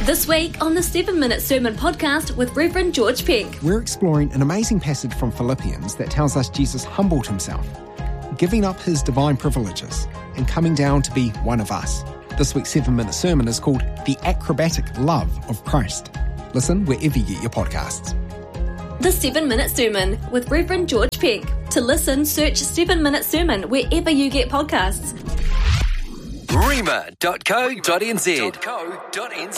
This week on the 7-Minute Sermon Podcast with Reverend George Peck. We're exploring an amazing passage from Philippians that tells us Jesus humbled himself, giving up his divine privileges and coming down to be one of us. This week's 7-Minute Sermon is called The Acrobatic Love of Christ. Listen wherever you get your podcasts. The 7-Minute Sermon with Reverend George Peck. To listen, search 7-Minute Sermon wherever you get podcasts. Rhema.co.nz